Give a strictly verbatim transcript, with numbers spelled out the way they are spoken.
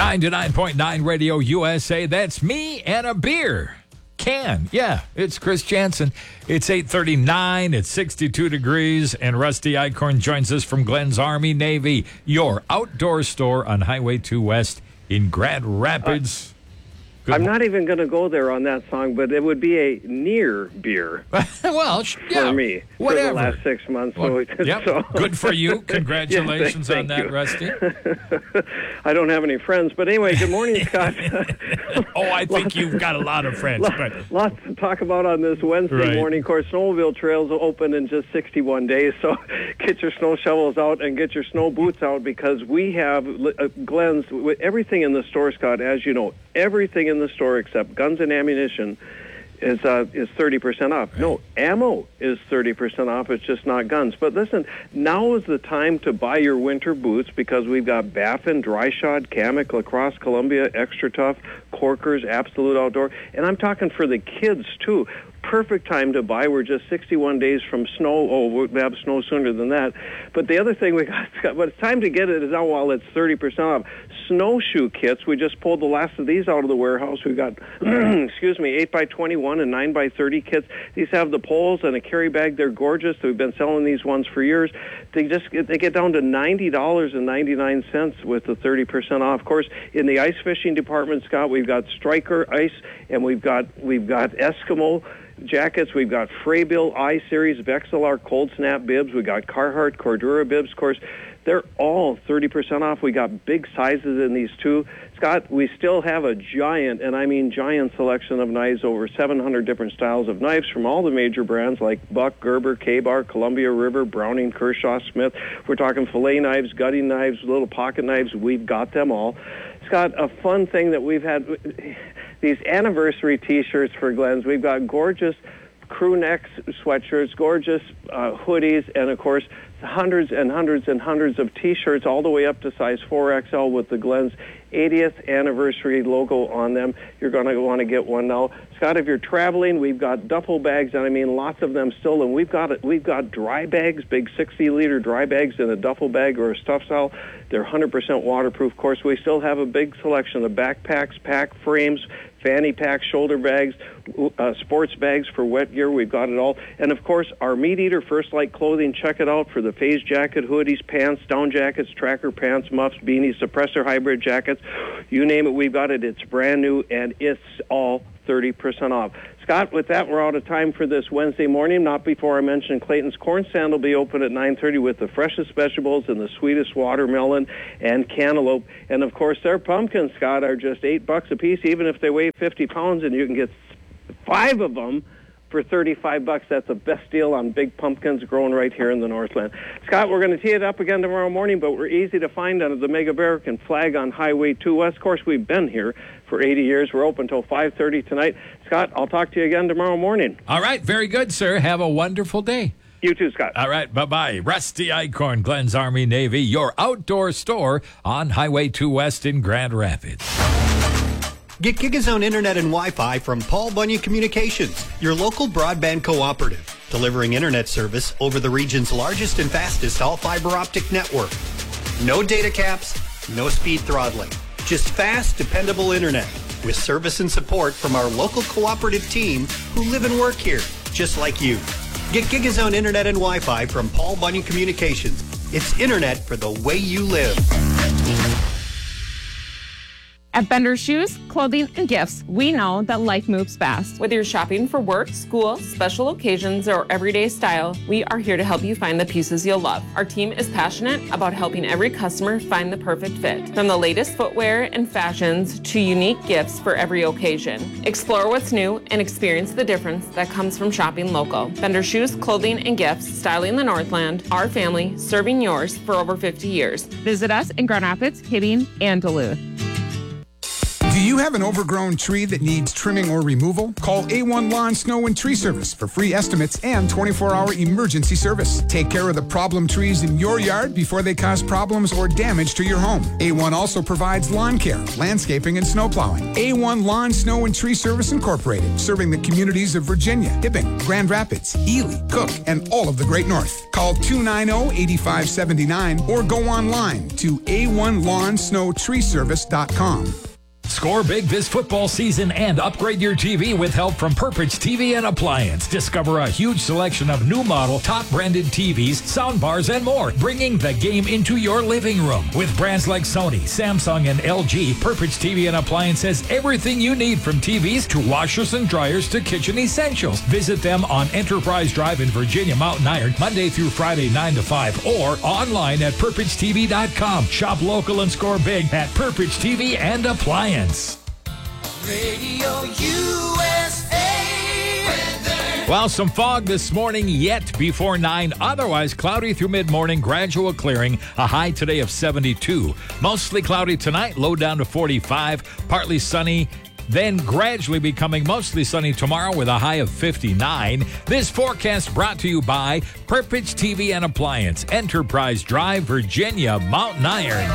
ninety-nine point nine Radio U S A. That's me and a beer can. Yeah, it's Chris Jansen. It's eight thirty-nine. It's sixty-two degrees. And Rusty Eichhorn joins us from Glenn's Army Navy, your outdoor store on Highway two West in Grand Rapids. Uh, I'm not even going to go there on that song, but it would be a near beer. well, for yeah, me, whatever. for the last six months. Well, so, yep. so. Good for you. Congratulations yeah, thank, on that, you. Rusty. I don't have any friends, but anyway, good morning, Scott. oh, I think you've got a lot of friends. Lots, but lots to talk about on this Wednesday right. morning. Of course, snowmobile trails will open in just sixty-one days, so get your snow shovels out and get your snow boots out because we have uh, Glenn's, with everything in the store, Scott, as you know, everything in the store except guns and ammunition is uh, is thirty percent off. Right. No, ammo is thirty percent off. It's just not guns. But listen, now is the time to buy your winter boots because we've got Baffin, Dry Shod, Kamek, Lacrosse, Columbia, Extra Tough, Corkers, Absolute Outdoor. And I'm talking for the kids, too. Perfect time to buy. We're just sixty-one days from snow. Oh, we'll have snow sooner than that. But the other thing we got, but it's time to get it is now while it's thirty percent off. Snowshoe kits. We just pulled the last of these out of the warehouse. We got, excuse me, eight by twenty-one and nine by thirty kits. These have the poles and a carry bag. They're gorgeous. We've been selling these ones for years. They just get, they get down to ninety dollars and ninety-nine cents with the thirty percent off. Of course, in the ice fishing department, Scott, we've got Striker Ice and we've got we've got Eskimo jackets. We've got Freybill I-Series, Vexilar Cold Snap bibs. We got Carhartt Cordura bibs. Of course, they're all thirty percent off. We got big sizes in these too. Scott, we still have a giant, and I mean giant selection of knives, over seven hundred different styles of knives from all the major brands like Buck, Gerber, K-Bar, Columbia River, Browning, Kershaw, Smith. We're talking fillet knives, gutting knives, little pocket knives. We've got them all. Scott, a fun thing that we've had, these anniversary T-shirts for Glenn's. We've got gorgeous crew neck sweatshirts, gorgeous uh, hoodies, and of course hundreds and hundreds and hundreds of T-shirts all the way up to size four X L with the Glenn's eightieth anniversary logo on them. You're going to want to get one now. Scott, if you're traveling, we've got duffel bags, and I mean lots of them still, and we've got it. We've got dry bags, big sixty liter dry bags in a duffel bag or a stuff style. They're one hundred percent waterproof. Of course, we still have a big selection of backpacks, pack frames, fanny packs, shoulder bags, uh, sports bags for wet gear. We've got it all. And, of course, our Meat Eater First Light clothing, check it out for the phase jacket, hoodies, pants, down jackets, tracker pants, muffs, beanies, suppressor hybrid jackets. You name it, we've got it. It's brand new, and it's all thirty percent off. Scott, with that, we're out of time for this Wednesday morning. Not before I mention Clayton's Corn Stand will be open at nine thirty with the freshest vegetables and the sweetest watermelon and cantaloupe. And, of course, their pumpkins, Scott, are just eight bucks a piece, even if they weigh fifty pounds, and you can get five of them for thirty-five bucks. That's the best deal on big pumpkins growing right here in the Northland. Scott, we're going to tee it up again tomorrow morning, but we're easy to find under the Mega American flag on Highway two West. Of course, we've been here for eighty years. We're open until five thirty tonight. Scott, I'll talk to you again tomorrow morning. All right. Very good, sir. Have a wonderful day. You too, Scott. All right. Bye-bye. Rusty Eichhorn, Glenn's Army Navy, your outdoor store on Highway two West in Grand Rapids. Get GigaZone Internet and Wi-Fi from Paul Bunyan Communications, your local broadband cooperative, delivering internet service over the region's largest and fastest all-fiber optic network. No data caps, no speed throttling, just fast, dependable internet with service and support from our local cooperative team who live and work here, just like you. Get GigaZone Internet and Wi-Fi from Paul Bunyan Communications. It's internet for the way you live. At Bender Shoes, Clothing, and Gifts, we know that life moves fast. Whether you're shopping for work, school, special occasions, or everyday style, we are here to help you find the pieces you'll love. Our team is passionate about helping every customer find the perfect fit. From the latest footwear and fashions to unique gifts for every occasion. Explore what's new and experience the difference that comes from shopping local. Bender Shoes, Clothing, and Gifts, styling the Northland, our family, serving yours for over fifty years. Visit us in Grand Rapids, Hibbing, and Duluth. Do you have an overgrown tree that needs trimming or removal? Call A one Lawn, Snow, and Tree Service for free estimates and twenty-four hour emergency service. Take care of the problem trees in your yard before they cause problems or damage to your home. A one also provides lawn care, landscaping, and snow plowing. A one Lawn, Snow, and Tree Service Incorporated, serving the communities of Virginia, Hibbing, Grand Rapids, Ely, Cook, and all of the Great North. Call two nine zero, eight five seven nine or go online to A one lawn snow tree service dot com. Score big this football season and upgrade your T V with help from Purpose T V and Appliance. Discover a huge selection of new model, top branded T Vs, sound bars, and more, bringing the game into your living room. With brands like Sony, Samsung, and L G, Purpose T V and Appliance has everything you need from T Vs to washers and dryers to kitchen essentials. Visit them on Enterprise Drive in Virginia, Mountain Iron, Monday through Friday, nine to five, or online at purpose t v dot com. Shop local and score big at Purpose T V and Appliance. Radio U S A weather. Well, some fog this morning yet before nine. Otherwise, cloudy through mid-morning, gradual clearing. A high today of seventy-two. Mostly cloudy tonight, low down to forty-five. Partly sunny, then gradually becoming mostly sunny tomorrow with a high of fifty-nine. This forecast brought to you by Purpose T V and Appliance, Enterprise Drive, Virginia, Mountain Iron.